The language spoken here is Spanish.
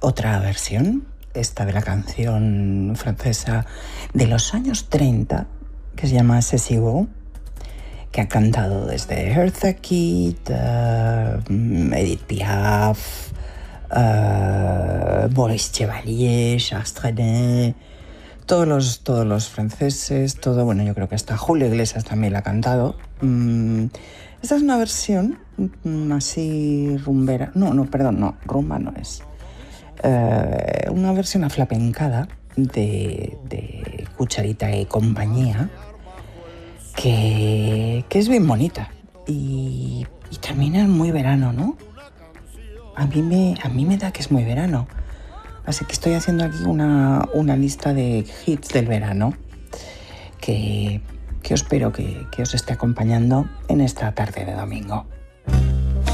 otra versión, esta de la canción francesa de los años 30, que se llama C'est si beau, que ha cantado desde Eartha Kitt, Edith Piaf, Maurice Chevalier, Charles Trenet, todos los franceses, bueno, yo creo que hasta Julio Iglesias también la ha cantado. Esta es una versión así rumbera, rumba no es. Una versión aflamencada de Cucharita y compañía, que es bien bonita y también es muy verano, ¿no? A mí me da que es muy verano. Así que estoy haciendo aquí una lista de hits del verano que espero que os esté acompañando en esta tarde de domingo.